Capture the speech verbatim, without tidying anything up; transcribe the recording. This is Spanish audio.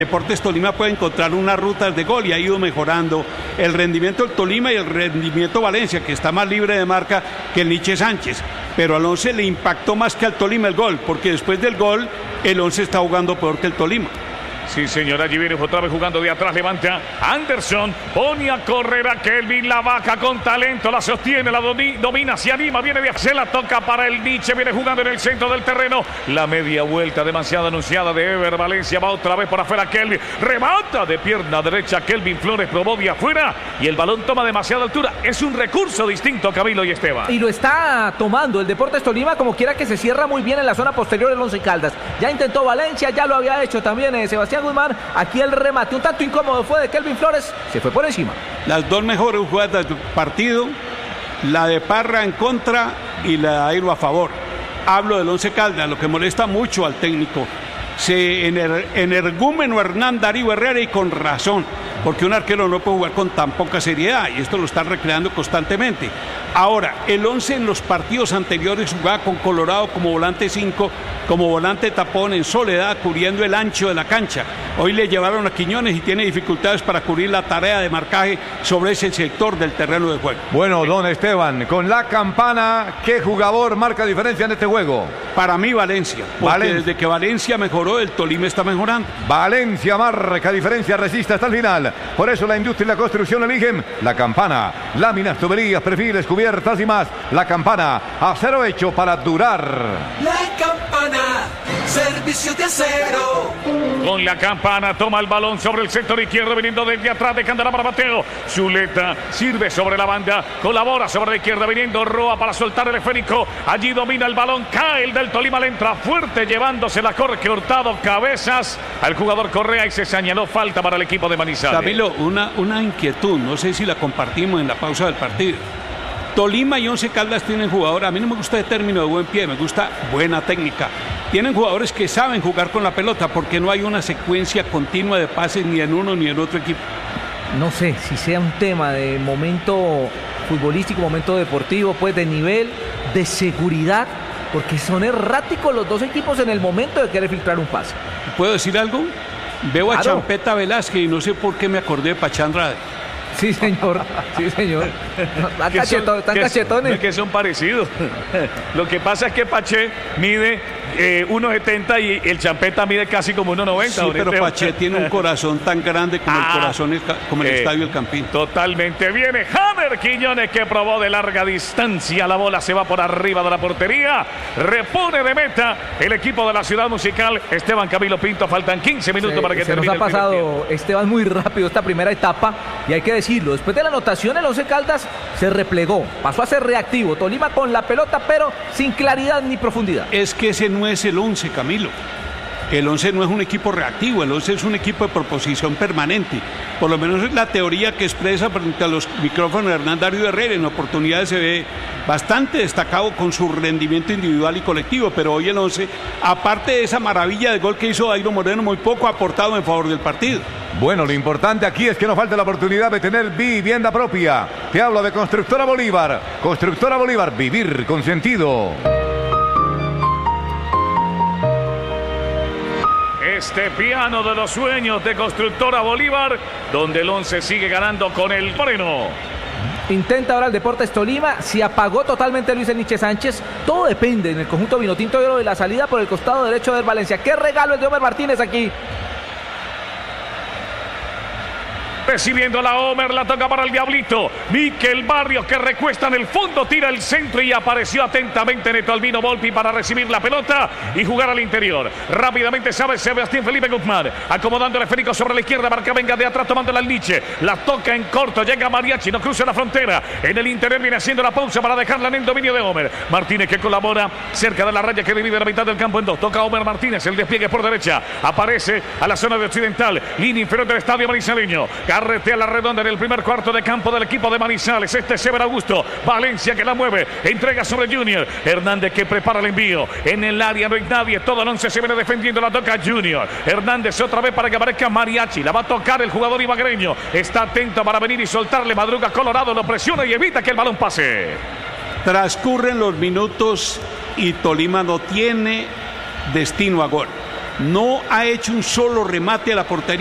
Deportes Tolima puede encontrar unas rutas de gol y ha ido mejorando el rendimiento del Tolima y el rendimiento Valencia, que está más libre de marca que el Nietzsche Sánchez. Pero al Once le impactó más que al Tolima el gol, porque después del gol el Once está jugando peor que el Tolima. Sí, señor, allí viene otra vez jugando de atrás, levanta Anderson, pone a correr a Kelvin, la baja con talento, la sostiene, la domina, se anima, viene de se la toca para el Nietzsche, viene jugando en el centro del terreno, la media vuelta demasiado anunciada de Ever Valencia, va otra vez por afuera Kelvin, remata de pierna derecha Kelvin Flores, probó de afuera y el balón toma demasiada altura, es un recurso distinto, Camilo y Esteban. Y lo está tomando el Deportes Tolima, como quiera, que se cierra muy bien en la zona posterior del Once Caldas. Ya intentó Valencia, ya lo había hecho también eh, Sebastián Guzmán. Aquí el remate un tanto incómodo fue de Kelvin Flores, se fue por encima. Las dos mejores jugadas del partido, la de Parra en contra y la de Airo a favor. Hablo del Once Caldas, lo que molesta mucho al técnico. Se ener, energúmeno Hernán Darío Herrera, y con razón, porque un arquero no puede jugar con tan poca seriedad y esto lo están recreando constantemente. Ahora, el Once en los partidos anteriores jugaba con Colorado como volante cinco, como volante tapón en soledad, cubriendo el ancho de la cancha. Hoy le llevaron a Quiñones y tiene dificultades para cubrir la tarea de marcaje sobre ese sector del terreno de juego. Bueno, don Esteban, con la campana, ¿qué jugador marca diferencia en este juego? Para mí Valencia, porque Valencia. Desde que Valencia mejoró, el Tolima está mejorando. Valencia marca diferencia, resiste hasta el final. Por eso la industria y la construcción eligen la campana. Láminas, tuberías, perfiles, cubiertas y más. La campana, acero hecho para durar. La campana, servicio de acero. Con la campana toma el balón sobre el sector izquierdo, viniendo desde atrás, de Candela para Mateo. Zuleta sirve sobre la banda, colabora sobre la izquierda, viniendo Roa para soltar el esférico. Allí domina el balón, cae el del Tolima, le entra fuerte, llevándose la Jorge Hurtado, cabezas al jugador Correa, y se señaló falta para el equipo de Manizales. Camilo, una, una inquietud, no sé si la compartimos en la pausa del partido. Tolima y Once Caldas tienen jugadores, a mí no me gusta el término de buen pie, me gusta buena técnica. Tienen jugadores que saben jugar con la pelota, porque no hay una secuencia continua de pases ni en uno ni en otro equipo. No sé si sea un tema de momento futbolístico, momento deportivo, pues de nivel, de seguridad, porque son erráticos los dos equipos en el momento de querer filtrar un pase. ¿Puedo decir algo? Veo a Claro. Champeta Velázquez y no sé por qué me acordé de Pachá Andrade. Sí, señor, sí, señor. Están cachetón, están cachetones. Que son parecidos. Lo que pasa es que Pache mide eh, uno setenta y el Champeta mide casi como uno noventa. Sí, pero Pache tiene un corazón tan grande como Ah, el corazón, como el eh, estadio El Campín. Totalmente. Viene Jamer Quiñones, que probó de larga distancia. La bola se va por arriba de la portería. Repone de meta el equipo de la Ciudad Musical. Esteban Camilo Pinto, faltan quince minutos Se, para que se nos termine ha el primer pasado, tiempo. Esteban, muy rápido esta primera etapa, y hay que decirlo, después de la anotación el Once Caldas se replegó, pasó a ser reactivo, Tolima con la pelota pero sin claridad ni profundidad. Es que ese no es el Once, Camilo. El Once no es un equipo reactivo, el Once es un equipo de proposición permanente. Por lo menos es la teoría que expresa frente a los micrófonos de Hernán Darío Herrera. En oportunidades se ve bastante destacado con su rendimiento individual y colectivo, pero hoy el Once, aparte de esa maravilla de gol que hizo Dairo Moreno, muy poco ha aportado en favor del partido. Bueno, lo importante aquí es que nos falta la oportunidad de tener vivienda propia. Te hablo de Constructora Bolívar. Constructora Bolívar, vivir con sentido. Este piano de los sueños de Constructora Bolívar, donde el Once sigue ganando con el Moreno. Intenta ahora el Deportes Tolima, se apagó totalmente Luis Nietzsche Sánchez. Todo depende en el conjunto vinotinto de oro de la salida por el costado derecho del Valencia. ¡Qué regalo el de Omer Martínez aquí! Recibiendo la Homer, la toca para el Diablito. Miquel Barrios, que recuesta en el fondo, tira el centro y apareció atentamente Neto Albino Volpi para recibir la pelota y jugar al interior. Rápidamente sabe Sebastián Felipe Guzmán, acomodando el esférico sobre la izquierda, marca venga de atrás tomando la Liche. La toca en corto, llega Mariachi, no cruza la frontera. En el interior viene haciendo la pausa para dejarla en el dominio de Homer. Martínez, que colabora cerca de la raya que divide la mitad del campo en dos. Toca Homer Martínez, el despliegue por derecha. Aparece a la zona de occidental, línea inferior del estadio manizaleño. Carretea la redonda en el primer cuarto de campo del equipo de Manizales. Este es Sever Augusto. Valencia, que la mueve. Entrega sobre Junior. Hernández, que prepara el envío. En el área no hay nadie. Todo el once se viene defendiendo. La toca Junior. Hernández otra vez para que aparezca Mariachi. La va a tocar el jugador ibagreño. Está atento para venir y soltarle. Madruga Colorado. Lo presiona y evita que el balón pase. Transcurren los minutos y Tolima no tiene destino a gol. no ha hecho un solo remate a la portería.